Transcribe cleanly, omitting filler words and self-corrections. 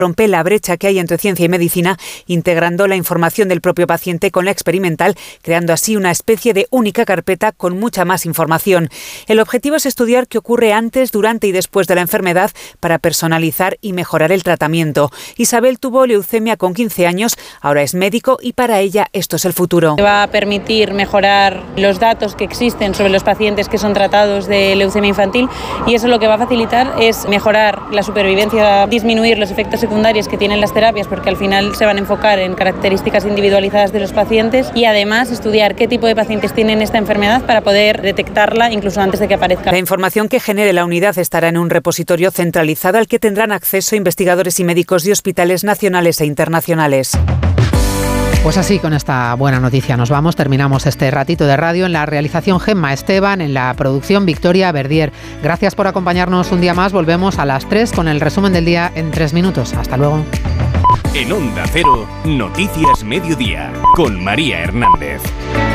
rompe la brecha que hay entre ciencia y medicina, integrando la información del propio paciente con la experimental, creando así una especie de única carpeta con mucha más información. El objetivo es estudiar qué ocurre antes, durante y después de la enfermedad para personalizar y mejorar el tratamiento. Isabel tuvo leucemia con 15 años, ahora es médico y para ella esto es el futuro. Va a permitir mejorar los datos que existen sobre los pacientes que son tratados de leucemia infantil, y eso lo que va a facilitar es mejorar la supervivencia, disminuir los efectos secundarios que tienen las terapias, porque al final se van a enfocar en características individualizadas de los pacientes, y además estudiar qué tipo de pacientes tienen esta enfermedad para poder detectarla incluso antes de que aparezca. La información que genere la unidad estará en un repositorio centralizado al que tendrán acceso investigadores y médicos de hospitales nacionales e internacionales. Pues así, con esta buena noticia nos vamos. Terminamos este ratito de radio. En la realización, Gemma Esteban, en la producción, Victoria Verdier. Gracias por acompañarnos un día más. Volvemos a las 3 con el resumen del día en 3 minutos. Hasta luego. En Onda Cero, Noticias Mediodía, con María Hernández.